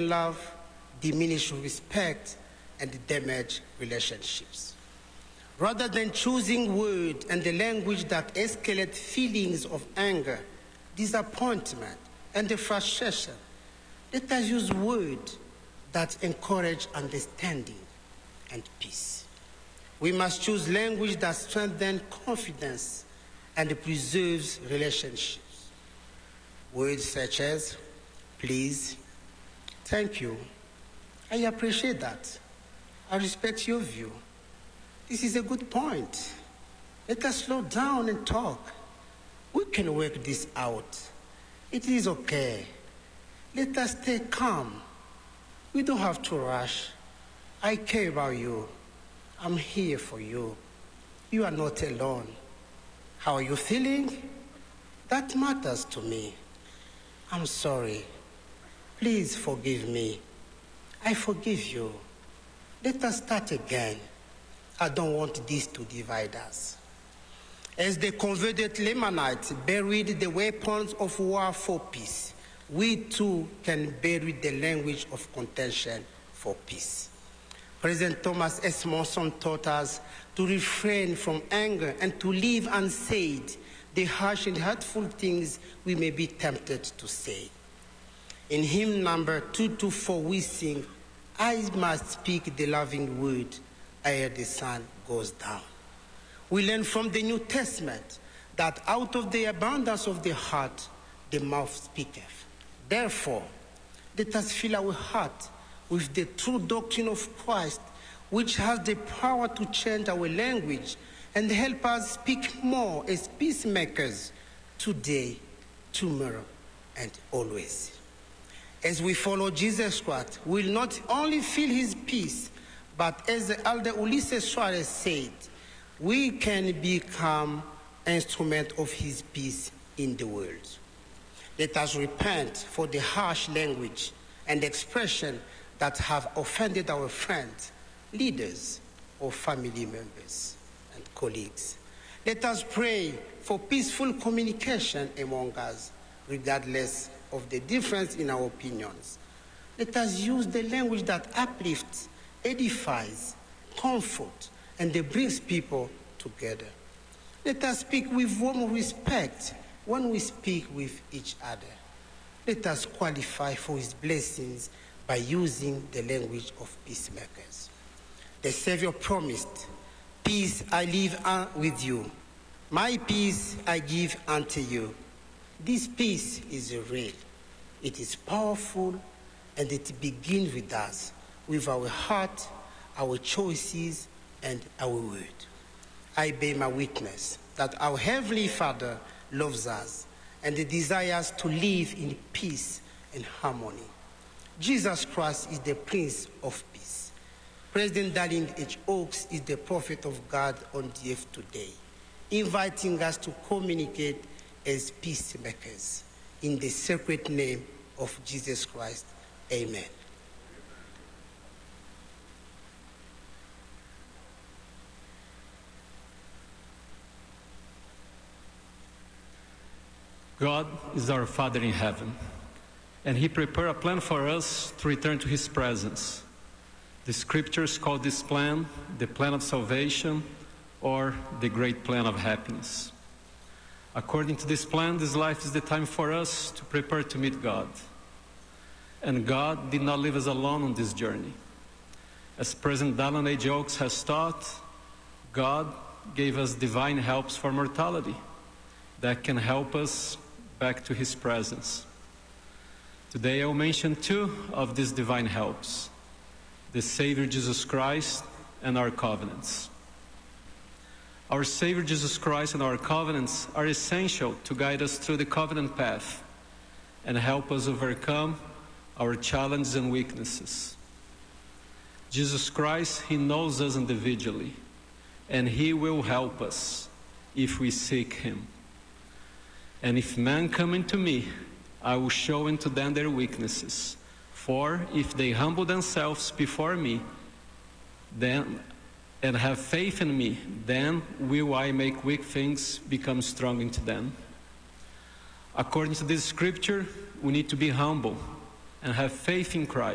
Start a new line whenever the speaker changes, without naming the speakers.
weaken love, diminish respect, and damage relationships. Rather than choosing words and the language that escalate feelings of anger, disappointment, and frustration, let us use words that encourage understanding and peace. We must choose language that strengthens confidence and preserves relationships. Words such as please, thank you, I appreciate that, I respect your view. This is a good point. Let us slow down and talk. We can work this out. It is okay. Let us stay calm. We don't have to rush. I care about you. I'm here for you. You are not alone. How are you feeling? That matters to me. I'm sorry. Please forgive me. I forgive you. Let us start again. I don't want this to divide us. As the converted Lamanites buried the weapons of war for peace, we too can bury the language of contention for peace. President Thomas S. Monson taught us to refrain from anger and to leave unsaid the harsh and hurtful things we may be tempted to say. In hymn number 224, we sing, I must speak the loving word ere the sun goes down. We learn from the New Testament that out of the abundance of the heart, the mouth speaketh. Therefore, let us fill our heart with the true doctrine of Christ, which has the power to change our language and help us speak more as peacemakers today, tomorrow, and always. As we follow Jesus Christ, we'll not only feel his peace, but as the elder Ulysses Soares said, we can become instrument of his peace in the world. Let us repent for the harsh language and expression that have offended our friends, leaders, or family members and colleagues. Let us pray for peaceful communication among us, regardless of the difference in our opinions. Let us use the language that uplifts, edifies, comforts, and brings people together. Let us speak with warm respect when we speak with each other. Let us qualify for his blessings by using the language of peacemakers. The Savior promised, peace I leave with you. My peace I give unto you. This peace is real. It is powerful, and it begins with us, with our heart, our choices, and our word. I bear my witness that our Heavenly Father loves us and desires to live in peace and harmony. Jesus Christ is the Prince of Peace. President Dallin H. Oaks is the prophet of God on the earth today, inviting us to communicate as peacemakers. In the sacred name of Jesus Christ, amen.
God is our Father in heaven, and he prepared a plan for us to return to his presence. The scriptures call this plan the plan of salvation or the great plan of happiness. According to this plan, this life is the time for us to prepare to meet God. And God did not leave us alone on this journey. As President Dallin H. Oaks has taught, God gave us divine helps for mortality that can help us back to his presence. Today I will mention two of these divine helps: the Savior Jesus Christ and our covenants. Our Savior Jesus Christ and our covenants are essential to guide us through the covenant path and help us overcome our challenges and weaknesses. Jesus Christ, he knows us individually, and he will help us if we seek him. And if men come into me, I will show unto them their weaknesses. For if they humble themselves before me, then and have faith in me, then will I make weak things become strong into them. According to this scripture, we need to be humble and have faith in Christ.